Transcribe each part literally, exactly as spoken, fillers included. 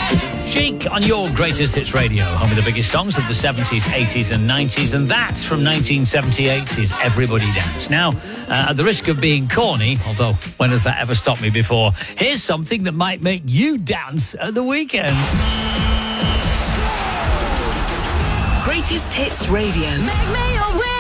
Chic on your greatest hits radio, home of the biggest songs of the seventies, eighties and nineties, and that from nineteen seventy-eight is Everybody Dance. Now, uh, at the risk of being corny, although when has that ever stopped me before, here's something that might make you dance at the weekend. Greatest Hits Radio. Make me a winner.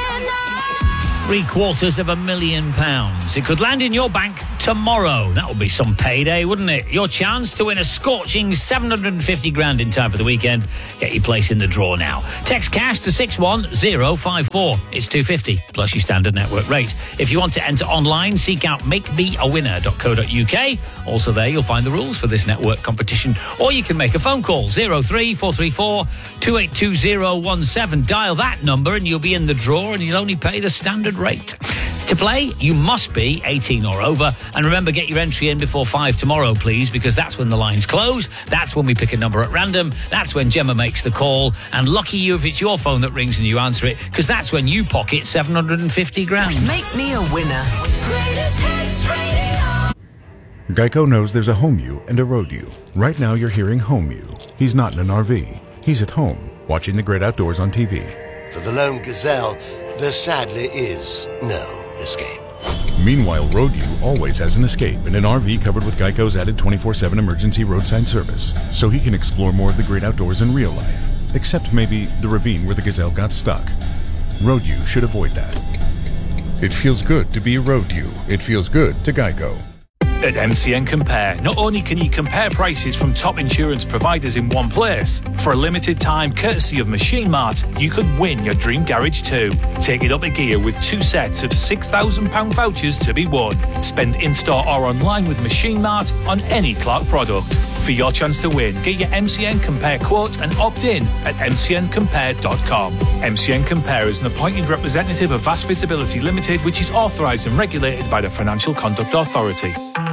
Three quarters of a million pounds. It could land in your bank tomorrow. That would be some payday, wouldn't it? Your chance to win a scorching seven hundred fifty grand in time for the weekend. Get your place in the draw now. Text cash to six one zero five four. It's two hundred fifty plus your standard network rate. If you want to enter online, seek out make me a winner dot co dot uk. Also there, you'll find the rules for this network competition. Or you can make a phone call, zero three four three four two eight two zero one seven. Dial that number and you'll be in the draw and you'll only pay the standard rate. To play, you must be eighteen or over. And remember, get your entry in before five tomorrow, please, because that's when the lines close. That's when we pick a number at random. That's when Gemma makes the call. And lucky you if it's your phone that rings and you answer it, because that's when you pocket seven hundred fifty grand. Make me a winner. Greatest Hits Radio. Geico knows there's a home you and a road you. Right now you're hearing home you. He's not in an R V. He's at home, watching the great outdoors on T V. For the lone gazelle, there sadly is no escape. Meanwhile, Road U always has an escape in an R V covered with Geico's added twenty-four seven emergency roadside service, so he can explore more of the great outdoors in real life, except maybe the ravine where the gazelle got stuck. Road U should avoid that. It feels good to be Road U. It feels good to Geico. At M C N Compare, not only can you compare prices from top insurance providers in one place, for a limited time, courtesy of Machine Mart, you could win your dream garage too. Take it up a gear with two sets of six thousand pounds vouchers to be won. Spend in-store or online with Machine Mart on any Clark product. For your chance to win, get your M C N Compare quote and opt in at m c n compare dot com. M C N Compare is an appointed representative of Vast Visibility Limited, which is authorised and regulated by the Financial Conduct Authority.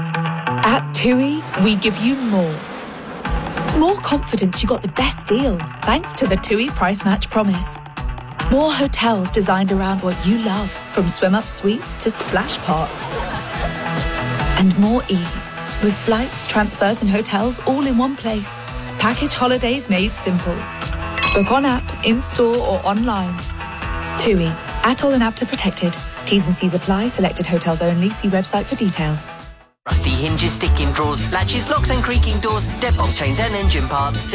At TUI, we give you more. More confidence you got the best deal, thanks to the TUI Price Match Promise. More hotels designed around what you love, from swim-up suites to splash parks. And more ease, with flights, transfers and hotels all in one place. Package holidays made simple. Book on app, in-store or online. TUI, Atoll and APTA protected. T's and C's apply, selected hotels only. See website for details. Rusty hinges, sticking drawers, latches, locks and creaking doors, deadbolt chains and engine parts.